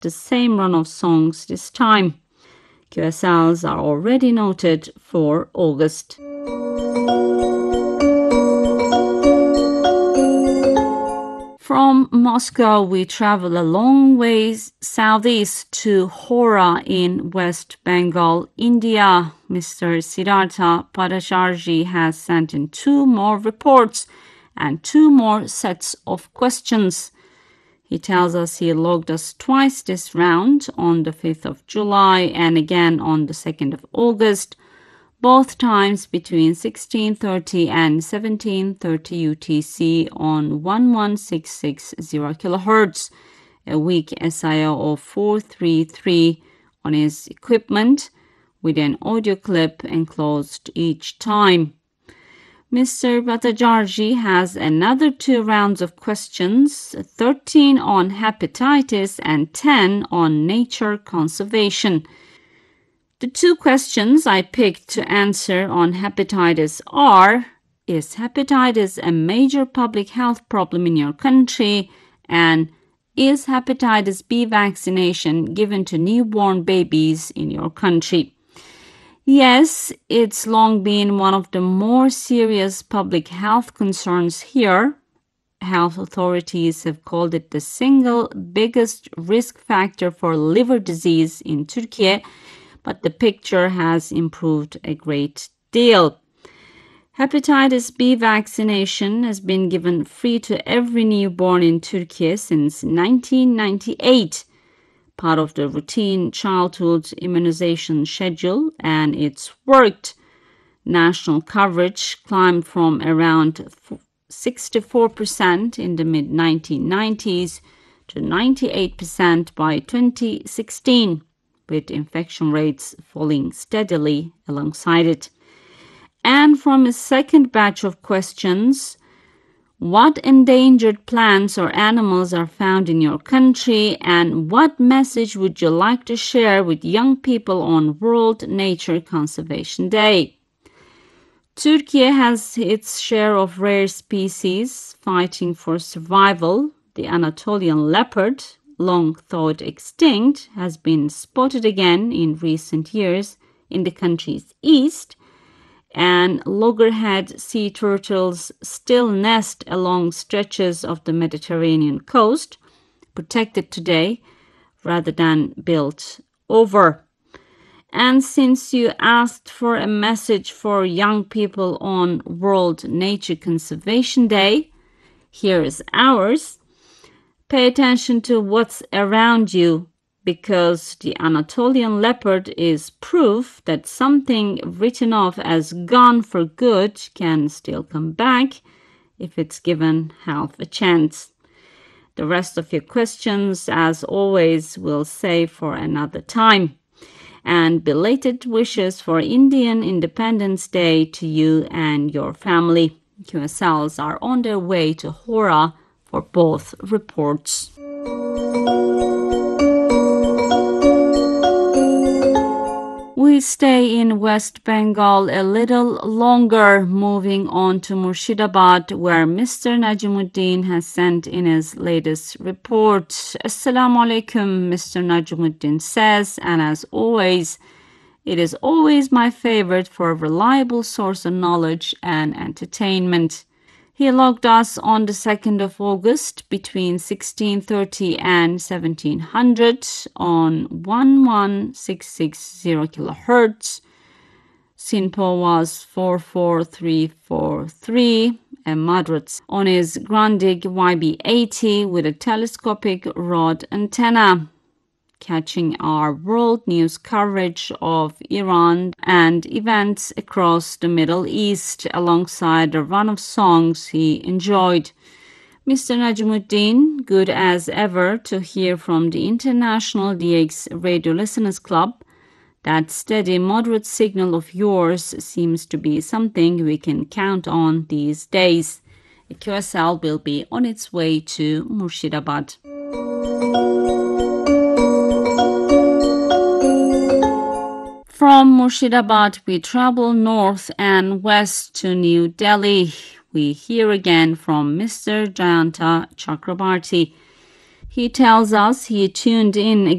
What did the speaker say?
the same run of songs this time. QSLs are already noted for August. From Moscow, we travel a long ways southeast to Hora in West Bengal, India. Mr. Siddhartha Bhattacharjee has sent in 2 more reports and 2 more sets of questions. He tells us he logged us twice this round, on the 5th of July and again on the 2nd of August, both times between 1630 and 1730 UTC on 11660 kHz, a weak SIO of 433 on his equipment, with an audio clip enclosed each time. Mr. Bhattacharjee has another 2 rounds of questions, 13 on hepatitis and 10 on nature conservation. The 2 questions I picked to answer on hepatitis are: is hepatitis a major public health problem in your country? And is hepatitis B vaccination given to newborn babies in your country? Yes, it's long been one of the more serious public health concerns here. Health authorities have called it the single biggest risk factor for liver disease in Turkey, but the picture has improved a great deal. Hepatitis B vaccination has been given free to every newborn in Turkey since 1998, part of the routine childhood immunization schedule, and it's worked. National coverage climbed from around 64% in the mid-1990s to 98% by 2016. With infection rates falling steadily alongside it. And from a second batch of questions, what endangered plants or animals are found in your country, and what message would you like to share with young people on World Nature Conservation Day? Turkey has its share of rare species fighting for survival. The Anatolian leopard, long thought extinct, has been spotted again in recent years in the country's east, and loggerhead sea turtles still nest along stretches of the Mediterranean coast, protected today rather than built over. And since you asked for a message for young people on World Nature Conservation Day, here is ours. Pay attention to what's around you, because the Anatolian leopard is proof that something written off as gone for good can still come back if it's given half a chance. The rest of your questions, as always, we'll save for another time. And belated wishes for Indian Independence Day to you and your family. QSLs are on their way to Hora for both reports. We stay in West Bengal a little longer, moving on to Murshidabad, where Mr. Najimuddin has sent in his latest report. Assalamu alaikum, Mr. Najimuddin says, and as always, it is always my favorite for a reliable source of knowledge and entertainment. He logged us on the 2nd of August between 1630 and 1700 on 11660 kHz. SINPO was 44343, a moderate, on his Grundig YB80 with a telescopic rod antenna, catching our world news coverage of Iran and events across the Middle East alongside a run of songs he enjoyed. Mr. Najimuddin, good as ever to hear from the International DX Radio Listeners Club. That steady, moderate signal of yours seems to be something we can count on these days. A QSL will be on its way to Murshidabad. From Murshidabad, we travel north and west to New Delhi. We hear again from Mr. Jayanta Chakrabarti. He tells us he tuned in